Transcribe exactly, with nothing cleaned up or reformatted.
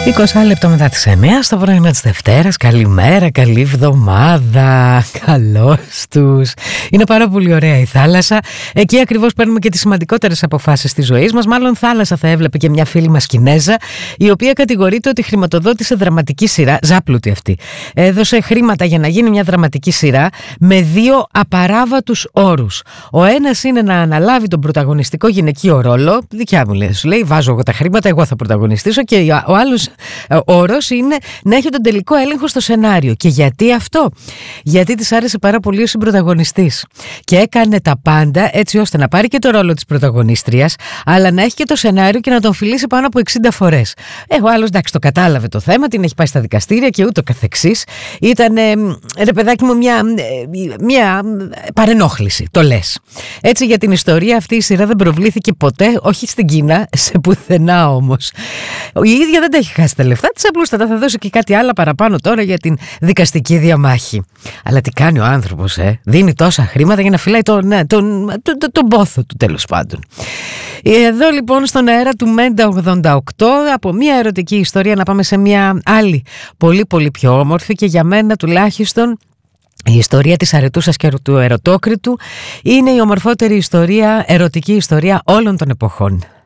είκοσι λεπτά μετά τις εννιά στο πρωινό της Δευτέρας. Καλημέρα, καλή εβδομάδα. Καλώς τους. Είναι πάρα πολύ ωραία η θάλασσα. Εκεί ακριβώς παίρνουμε και τις σημαντικότερες αποφάσεις της ζωής μας. Μάλλον θάλασσα θα έβλεπε και μια φίλη μας Κινέζα, η οποία κατηγορείται ότι χρηματοδότησε δραματική σειρά. Ζάπλουτη αυτή. Έδωσε χρήματα για να γίνει μια δραματική σειρά με δύο απαράβατους όρους. Ο ένας είναι να αναλάβει τον πρωταγωνιστικό γυναικείο ρόλο. Δικιά μου λέει, σου λέει, βάζω εγώ τα χρήματα, εγώ θα πρωταγωνιστήσω. Και ο άλλος όρος είναι να έχει τον τελικό έλεγχο στο σενάριο. Και γιατί αυτό? Γιατί της άρεσε πάρα πολύ ο συμπρωταγωνιστής και έκανε τα πάντα έτσι ώστε να πάρει και το ρόλο της πρωταγωνίστριας, αλλά να έχει και το σενάριο και να τον φιλήσει πάνω από εξήντα φορές. Ε, ο άλλος, εντάξει, το κατάλαβε το θέμα, την έχει πάει στα δικαστήρια και ούτω καθεξής. Ήταν, ρε παιδάκι μου, μια, μια παρενόχληση, το λες. Έτσι, για την ιστορία αυτή η σειρά δεν προβλήθηκε ποτέ, όχι στην Κίνα, σε πουθενά όμως. Η ίδια δεν τα έχει χάσει τα λεφτά της, απλούστατα θα δώσει και κάτι άλλο παραπάνω τώρα για την δικαστική διαμάχη. Αλλά τι κάνει ο άνθρωπος, ε? Δίνει τόσα χρήματα για να φυλάει τον, ναι, τον, τον, τον, τον πόθο του, τέλος πάντων. Εδώ λοιπόν στον αέρα του Μέντα ογδόντα οκτώ, από μια ερωτική ιστορία να πάμε σε μια άλλη πολύ πολύ πιο όμορφη, και για μένα τουλάχιστον η ιστορία της Αρετούσας και του Ερωτόκριτου είναι η ομορφότερη ιστορία, ερωτική ιστορία όλων των εποχών.